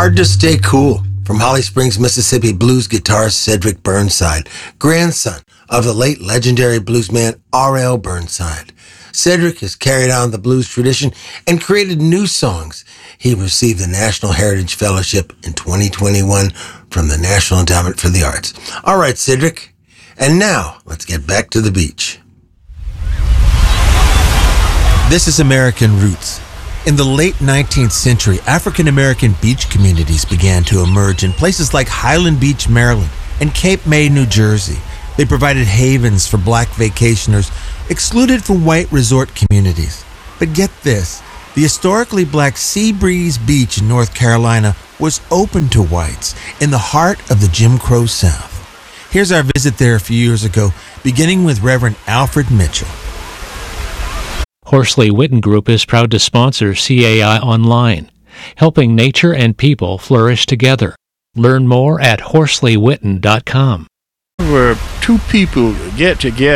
Hard to Stay Cool from Holly Springs, Mississippi blues guitarist Cedric Burnside, grandson of the late legendary bluesman R.L. Burnside. Cedric has carried on the blues tradition and created new songs. He received the National Heritage Fellowship in 2021 from the National Endowment for the Arts. All right, Cedric. And now, let's get back to the beach. This is American Roots. In the late 19th century, African-American beach communities began to emerge in places like Highland Beach, Maryland, and Cape May, New Jersey. They provided havens for black vacationers excluded from white resort communities. But get this, the historically black Seabreeze Beach in North Carolina was open to whites in the heart of the Jim Crow South. Here's our visit there a few years ago, beginning with Reverend Alfred Mitchell. Horsley Witten Group is proud to sponsor CAI Online, helping nature and people flourish together. Learn more at HorsleyWitten.com. Where two people get together